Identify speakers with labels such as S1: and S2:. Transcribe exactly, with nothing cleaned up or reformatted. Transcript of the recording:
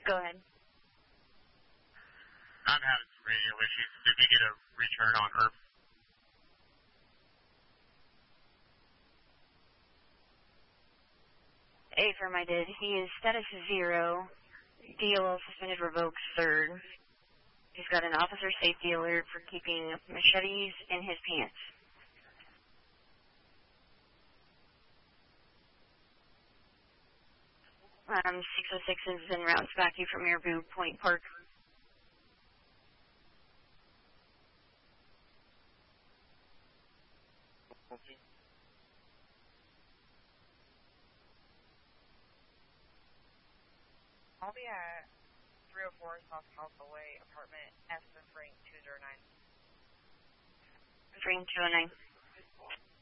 S1: Go ahead.
S2: I'm having some radio issues. Did we get a return on Herb?
S1: Affirm, I did. He is status zero. D L L suspended, revoked, third. He's got an officer safety alert for keeping machetes in his pants. Um, six oh six is en route back you from Airview Point Park.
S2: Okay.
S3: I'll be at three oh four South Council Way, apartment S in Frank two oh nine.
S1: Frank two oh nine.